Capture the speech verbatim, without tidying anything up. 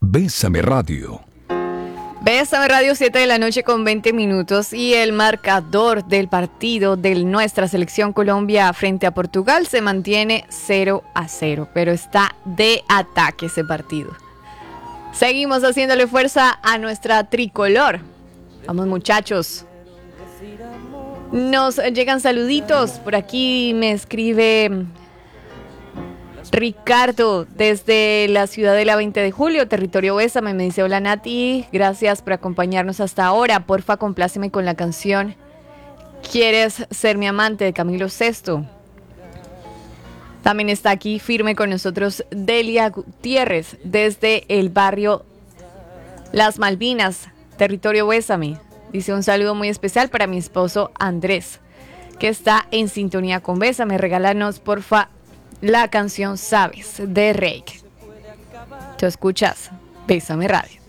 Bésame Radio. Bésame Radio, siete de la noche con veinte minutos, y el marcador del partido de nuestra selección Colombia frente a Portugal se mantiene cero a cero, pero está de ataque ese partido. Seguimos haciéndole fuerza a nuestra tricolor. Vamos, muchachos. Nos llegan saluditos. Por aquí me escribe Ricardo desde la ciudad de la veinte de julio, territorio Bésame. Me dice: hola Nati, gracias por acompañarnos hasta ahora. Porfa, compláceme con la canción ¿Quieres ser mi amante?, de Camilo Sesto. También está aquí firme con nosotros Delia Gutiérrez desde el barrio Las Malvinas, territorio Bésame. Dice: un saludo muy especial para mi esposo Andrés, que está en sintonía con Bésame. Regálanos porfa la canción Sabes, de Reik. Tú escuchas Bésame Radio.